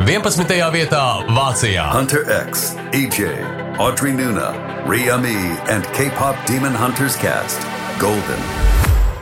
11. vietā Vācijā. Hunter X, EJ, Audrey Nuna, Rhea Me, and K-pop Demon Hunters cast, Golden.